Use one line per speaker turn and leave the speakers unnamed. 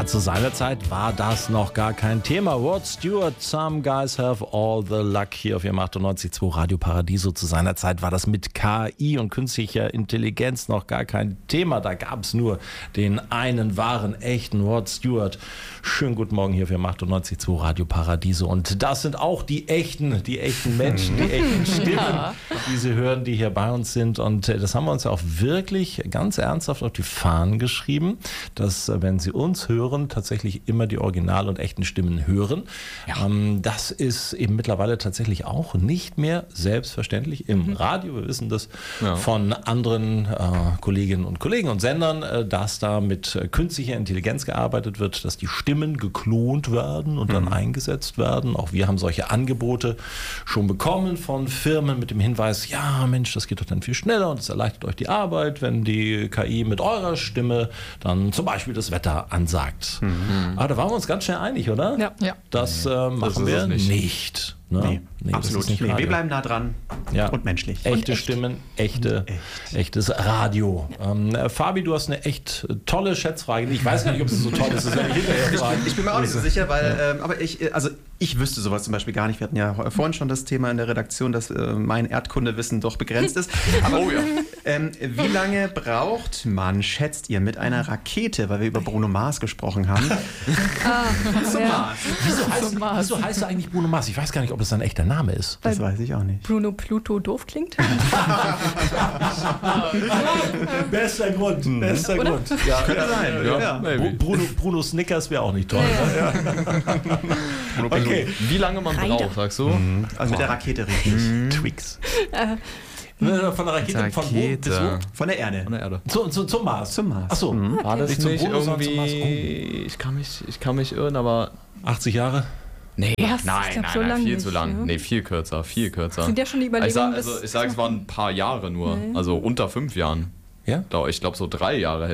zu seiner Zeit war das noch gar kein Thema. Rod Stewart, Some Guys Have All the Luck hier auf ihrem 98.2 Radio Paradiso. Zu seiner Zeit war das mit KI und künstlicher Intelligenz noch gar kein Thema. Da gab es nur den einen wahren, echten Rod Stewart. Schönen guten Morgen hier auf ihrem 98.2 Radio Paradiso. Und das sind auch die echten Menschen, die echten Stimmen, die Sie hören, die hier bei uns sind. Und das haben wir uns ja auch wirklich ganz ernsthaft auf die Fahnen geschrieben, dass, wenn Sie uns hören, tatsächlich immer die original und echten Stimmen hören. Ja. Das ist eben mittlerweile tatsächlich auch nicht mehr selbstverständlich im Radio. Wir wissen das von anderen Kolleginnen und Kollegen und Sendern, dass da mit künstlicher Intelligenz gearbeitet wird, dass die Stimmen geklont werden und dann eingesetzt werden. Auch wir haben solche Angebote schon bekommen von Firmen mit dem Hinweis, ja Mensch, das geht doch dann viel schneller und es erleichtert euch die Arbeit, wenn die KI mit eurer Stimme dann zum Beispiel das Wetter ansagt. Aber da waren wir uns ganz schnell einig, oder?
Ja.
Das machen wir nicht. Ne?
Nee, absolut nicht. Wir bleiben nah dran und menschlich.
Echte und Stimmen, echtes Radio. Fabi, du hast eine echt tolle Schätzfrage. Ich weiß gar nicht, ob sie so toll ist. Das werde ich hinterher fragen.
Ich bin mir auch nicht so sicher, weil aber ich wüsste sowas zum Beispiel gar nicht. Wir hatten ja vorhin schon das Thema in der Redaktion, dass mein Erdkundewissen doch begrenzt ist. Aber wie lange braucht man, schätzt ihr, mit einer Rakete, weil wir über Bruno Mars gesprochen haben, zum Mars?
Wieso heißt er eigentlich Bruno Mars? Ich weiß gar nicht, ob es ein echter Name ist.
Das weiß ich auch nicht.
Bruno Pluto doof klingt?
Bester Grund.
Ja, könnte sein.
Ja. Bruno Snickers wäre auch nicht toll.
Ja.
Okay.
Wie lange man braucht, sagst du?
Also mit der Rakete richtig.
Twix. Von der Rakete von wo bis wo?
Von der Erde.
Zum Mars.
Zum Mars.
Achso.
War das
Nicht
nicht
zum Bruno, sondern zum Mars.
irgendwie... Ich kann mich irren, aber...
80 Jahre?
Nee,
Was?
nein,
Ich glaub, so lang
viel
nicht,
zu lang.
ja.
Nee, viel kürzer.
Sind ja schon die Überlegungen,
Ich sag, es waren ein paar Jahre nur. Also unter 5 Jahren.
Ja?
Ich glaube so 3 Jahre